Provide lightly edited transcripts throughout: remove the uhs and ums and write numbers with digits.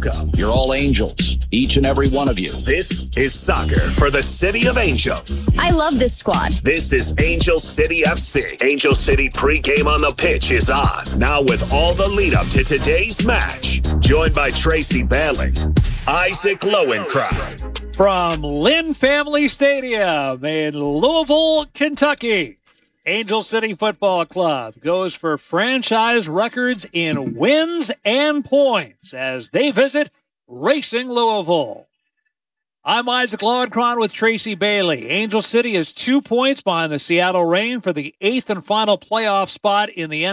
Welcome. You're all Angels, each and every one of you. This is soccer for the City of Angels. I love this squad. This is Angel City FC. Angel City pregame on the pitch is on. Now with all the lead up to today's match. Joined by Tracy Bailey, Isaac Lowenkron. From Lynn Family Stadium in Louisville, Kentucky, Angel City Football Club goes for franchise records in wins and points as they visit Racing Louisville. I'm Isaac Lowenkron with Tracy Bailey. Angel City is 2 points behind the Seattle Reign for the 8th and final playoff spot in the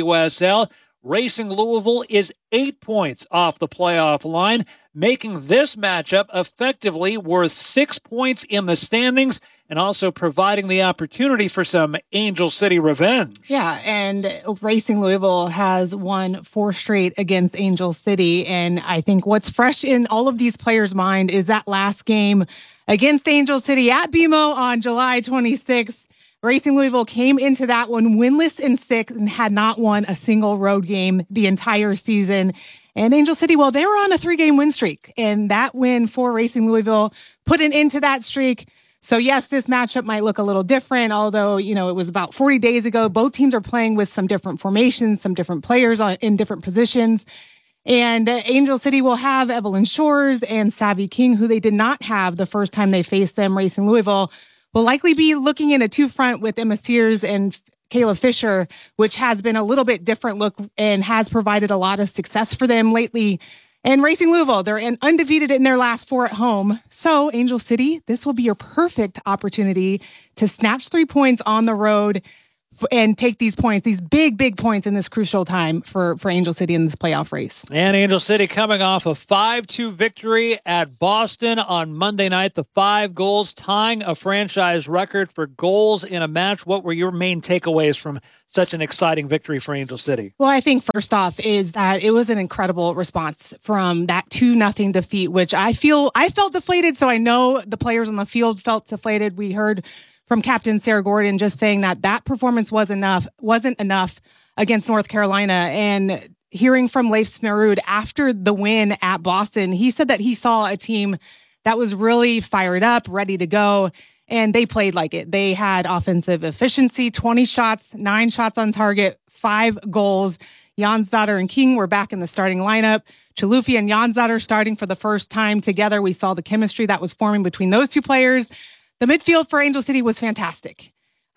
NWSL. Racing Louisville is 8 points off the playoff line, making this matchup effectively worth 6 points in the standings and also providing the opportunity for some Angel City revenge. Yeah, and Racing Louisville has won 4 straight against Angel City, and I think what's fresh in all of these players' mind is that last game against Angel City at BMO on July 26th. Racing Louisville came into that one winless in 6 and had not won a single road game the entire season. And Angel City, well, they were on a 3-game win streak, and that win for Racing Louisville put an end to that streak. So yes, this matchup might look a little different, although, you know, it was about 40 days ago. Both teams are playing with some different formations, some different players in different positions. And Angel City will have Evelyn Shores and Savvy King, who they did not have the first time they faced them. Racing Louisville will likely be looking in a 2-front with Emma Sears and Kayla Fisher, which has been a little bit different look and has provided a lot of success for them lately. And Racing Louisville, they're undefeated in their last 4 at home. So Angel City, this will be your perfect opportunity to snatch 3 points on the road and take these points, these big points in this crucial time for Angel City in this playoff race. And Angel City coming off a 5-2 victory at Boston on Monday night. The 5 goals tying a franchise record for goals in a match. What were your main takeaways from such an exciting victory for Angel City? Well, I think first off is that it was an incredible response from that 2-0 defeat, which I felt deflated. So I know the players on the field felt deflated. We heard from Captain Sarah Gordon just saying that performance wasn't enough against North Carolina. And hearing from Leif Smerud after the win at Boston, he said that he saw a team that was really fired up, ready to go, and they played like it. They had offensive efficiency, 20 shots, 9 shots on target, 5 goals. Jansdotter and King were back in the starting lineup. Chalufi and Jansdotter starting for the first time together. We saw the chemistry that was forming between those two players. The midfield for Angel City was fantastic.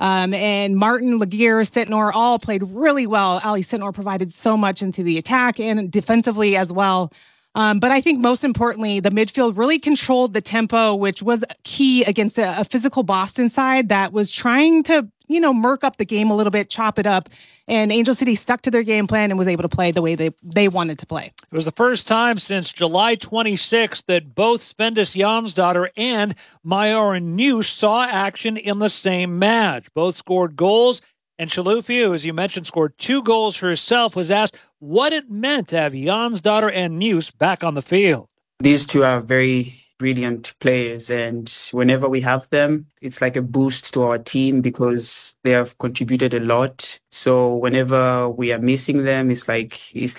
And Martin, Laguerre, Sitnor all played really well. Ali Sitnor provided so much into the attack and defensively as well. But I think most importantly, the midfield really controlled the tempo, which was key against a physical Boston side that was trying to, murk up the game a little bit, chop it up. And Angel City stuck to their game plan and was able to play the way they wanted to play. It was the first time since July 26th that both Svendis Jansdotter and Mayora News saw action in the same match. Both scored goals, and Chalufi, who, as you mentioned, scored 2 goals herself, was asked what it meant to have Jansdotter and News back on the field. These two are very brilliant players, and whenever we have them, it's like a boost to our team because they have contributed a lot. So whenever we are missing them, it's like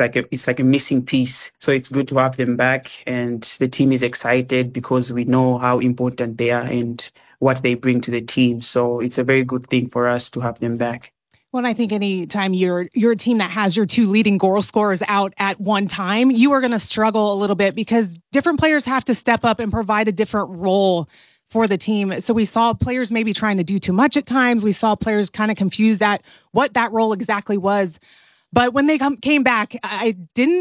a missing piece. So it's good to have them back, and the team is excited because we know how important they are and what they bring to the team. So it's a very good thing for us to have them back. Well, I think anytime you're a team that has your 2 leading goal scorers out at one time, you are going to struggle a little bit because different players have to step up and provide a different role for the team. So we saw players maybe trying to do too much at times. We saw players kind of confused at what that role exactly was. But when they came back, I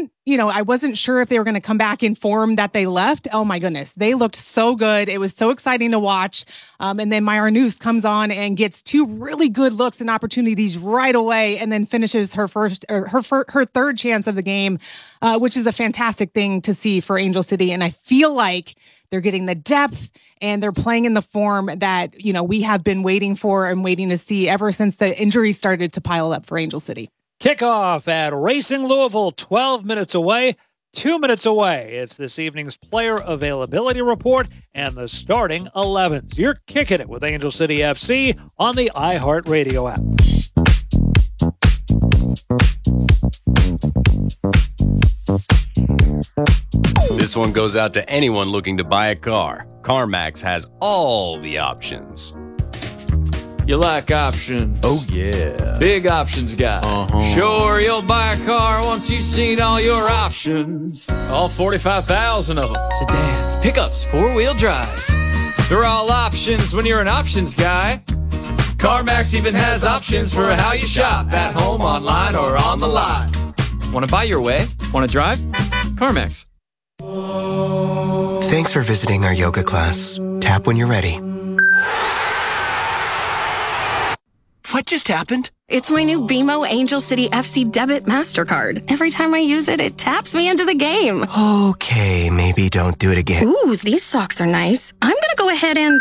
wasn't sure if they were going to come back in form that they left. Oh my goodness. They looked so good. It was so exciting to watch. And then Mayora News comes on and gets 2 really good looks and opportunities right away, and then finishes her third chance of the game, which is a fantastic thing to see for Angel City. And I feel like they're getting the depth and they're playing in the form that, we have been waiting for and waiting to see ever since the injuries started to pile up for Angel City. Kickoff at Racing Louisville, 12 minutes away, 2 minutes away. It's this evening's player availability report and the starting 11s. You're kicking it with Angel City FC on the iHeartRadio app. This one goes out to anyone looking to buy a car. CarMax has all the options. You like options? Oh, yeah. Big options guy. Sure, you'll buy a car once you've seen all your options. All 45,000 of them. Sedans, pickups, four-wheel drives. They're all options when you're an options guy. CarMax even has options for how you shop, at home, online, or on the lot. Want to buy your way? Want to drive? CarMax. Thanks for visiting our yoga class. Tap when you're ready. What just happened? It's my new BMO Angel City FC Debit MasterCard. Every time I use it, it taps me into the game. Okay, maybe don't do it again. Ooh, these socks are nice. I'm gonna go ahead and...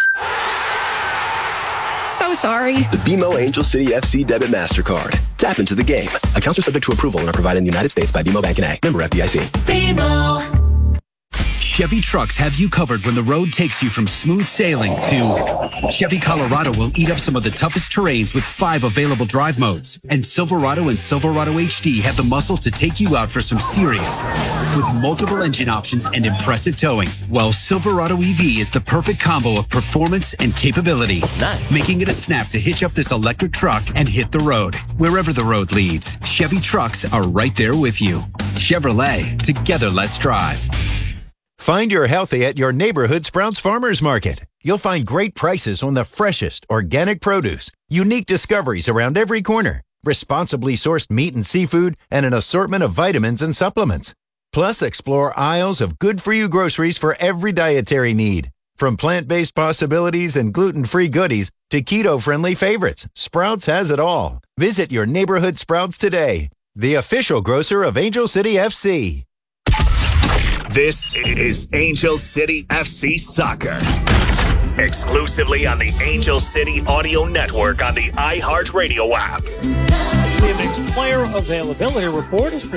So sorry. The BMO Angel City FC Debit MasterCard. Tap into the game. Accounts are subject to approval and are provided in the United States by BMO Bank and A. Member FDIC. BMO. Chevy trucks have you covered when the road takes you from smooth sailing to Chevy Colorado will eat up some of the toughest terrains with 5 available drive modes. And Silverado and Silverado HD have the muscle to take you out for some serious with multiple engine options and impressive towing. Well, Silverado EV is the perfect combo of performance and capability. Nice. Making it a snap to hitch up this electric truck and hit the road. Wherever the road leads, Chevy trucks are right there with you. Chevrolet, together let's drive. Find your healthy at your neighborhood Sprouts Farmers Market. You'll find great prices on the freshest organic produce, unique discoveries around every corner, responsibly sourced meat and seafood, and an assortment of vitamins and supplements. Plus, explore aisles of good-for-you groceries for every dietary need. From plant-based possibilities and gluten-free goodies to keto-friendly favorites, Sprouts has it all. Visit your neighborhood Sprouts today, the official grocer of Angel City FC. This is Angel City FC Soccer. Exclusively on the Angel City Audio Network on the iHeartRadio app. This evening's player availability report is